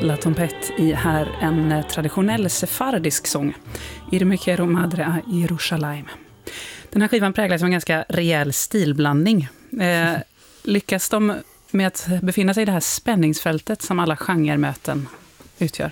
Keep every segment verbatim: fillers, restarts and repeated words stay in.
La Trompette i här en traditionell sefardisk sång. Irme quiero madre a Jerusalem. Den här skivan präglas av en ganska rejäl stilblandning. Eh, lyckas de med att befinna sig i det här spänningsfältet som alla genremöten utgör?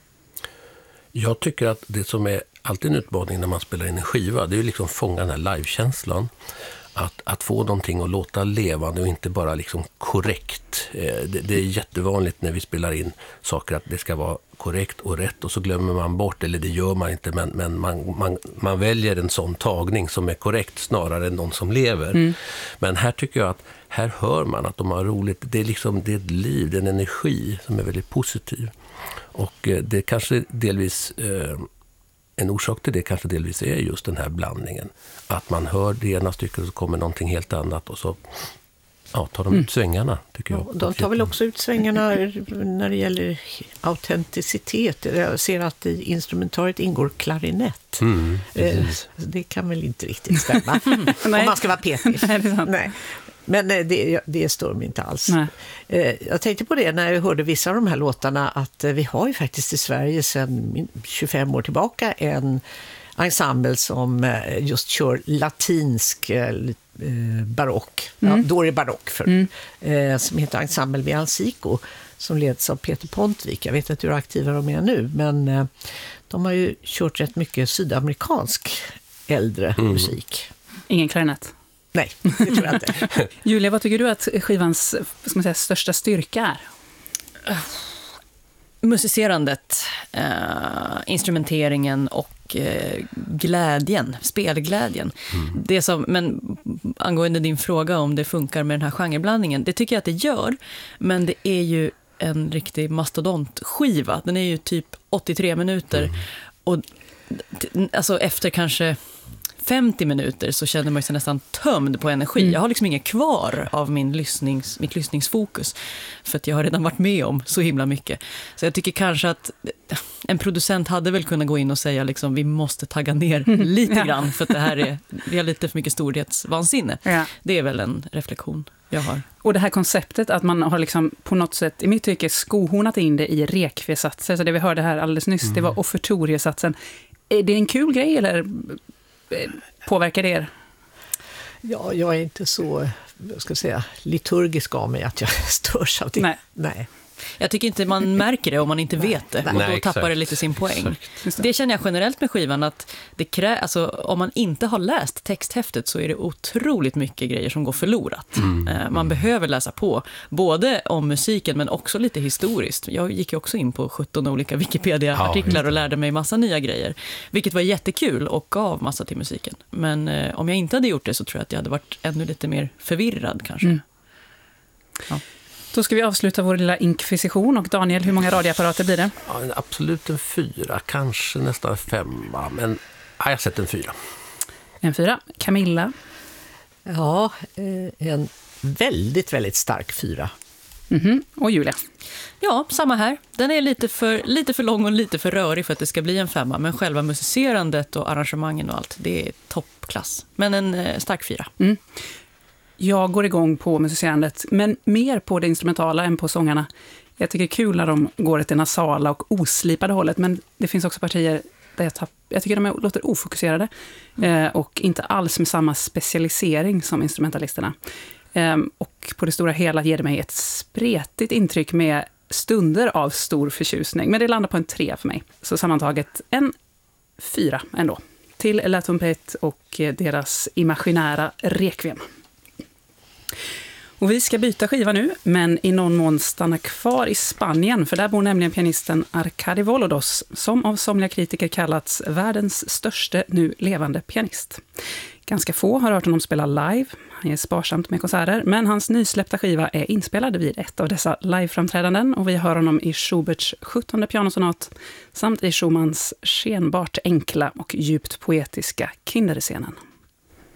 Jag tycker att det som är alltid en utmaning när man spelar in en skiva, det är ju liksom fånga den här livekänslan. Att, att få någonting att låta levande och inte bara liksom korrekt. Eh, det, det är jättevanligt när vi spelar in saker att det ska vara korrekt och rätt och så glömmer man bort, eller det gör man inte, men, men man, man, man väljer en sån tagning som är korrekt snarare än någon som lever. Mm. Men här tycker jag att här hör man att de har roligt. Det är liksom det är ett liv, det är en energi som är väldigt positiv. Och eh, det kanske delvis... Eh, En orsak till det kanske delvis är just den här blandningen. Att man hör det ena stycket och så kommer någonting helt annat och så ja, tar de ut svängarna, tycker jag. Ja, de tar väl också ut svängarna när det gäller autenticitet. Jag ser att i instrumentaret ingår klarinett. Mm, det kan väl inte riktigt stämma. Om man ska vara petig. Nej, det är sant. Nej. Men det, det stör mig inte alls. Nej. Jag tänkte på det när jag hörde vissa av de här låtarna att vi har ju faktiskt i Sverige sedan tjugofem år tillbaka en ensemble som just kör latinsk barock. Mm. Ja, då är det barock för. Mm. Som heter Ensemble Villancico som leds av Peter Pontvik. Jag vet inte hur aktiva de är nu, men de har ju kört rätt mycket sydamerikansk äldre mm. musik. Ingen klarinett? Nej, det tror jag inte. Julia, vad tycker du att skivans ska man säga, största styrka är? Uh, musicerandet, uh, instrumenteringen och uh, glädjen, spelglädjen. Mm. Det som, men angående din fråga om det funkar med den här genreblandningen, det tycker jag att det gör. Men det är ju en riktig mastodontskiva. Den är ju typ åttiotre minuter. Mm. Och alltså efter kanske... femtio minuter så känner man sig nästan tömd på energi. Mm. Jag har liksom inget kvar av min lyssnings, mitt lyssningsfokus för att jag har redan varit med om så himla mycket. Så jag tycker kanske att en producent hade väl kunnat gå in och säga liksom, vi måste tagga ner lite ja. grann för att det här är, vi har lite för mycket storhetsvansinne. Ja. Det är väl en reflektion jag har. Och det här konceptet att man har liksom på något sätt, i mitt tycke, skohornat in det i rekviesatser. Så det vi hörde här alldeles nyss, mm. det var offertoriesatsen. Är det en kul grej eller... påverkar det er? Ja, jag är inte så, jag ska säga, liturgisk av mig att jag störs av det. Nej. Nej. Jag tycker inte man märker det om man inte vet det. Och Nej, då tappar det lite sin poäng. Det. det känner jag generellt med skivan att det krä- alltså, om man inte har läst texthäftet så är det otroligt mycket grejer som går förlorat. Mm. Man behöver läsa på. Både om musiken men också lite historiskt. Jag gick ju också in på sjutton olika Wikipedia-artiklar och lärde mig massa nya grejer. Vilket var jättekul och gav massa till musiken. Men eh, om jag inte hade gjort det så tror jag att jag hade varit ännu lite mer förvirrad kanske. Mm. Ja. Då ska vi avsluta vår lilla inkvisition. Och Daniel, hur många radioapparater blir det? Ja, absolut en fyra, kanske nästan femma. Men ja, jag sätter en fyra. En fyra. Camilla? Ja, en väldigt, väldigt stark fyra. Mm-hmm. Och Julia? Ja, samma här. Den är lite för, lite för lång och lite för rörig för att det ska bli en femma. Men själva musicerandet och arrangemangen och allt, det är toppklass. Men en eh, stark fyra. Mm. Jag går igång på musicerandet, men mer på det instrumentala än på sångarna. Jag tycker det är kul när de går åt det nasala och oslipade hållet, men det finns också partier där jag, tapp, jag tycker de är, låter ofokuserade eh, och inte alls med samma specialisering som instrumentalisterna. Eh, och på det stora hela ger det mig ett spretigt intryck med stunder av stor förtjusning, men det landar på en tre för mig. Så sammantaget en fyra ändå. Till La Trompette och deras imaginära requiem. Och vi ska byta skiva nu, men i någon mån stanna kvar i Spanien, för där bor nämligen pianisten Arkadi Volodos, som av somliga kritiker kallats världens största nu levande pianist. Ganska få har hört honom spela live, han är sparsamt med konserter, men hans nysläppta skiva är inspelad vid ett av dessa liveframträdanden och vi hör honom i Schuberts sjuttonde pianosonat samt i Schumanns skenbart enkla och djupt poetiska Kinderscenen.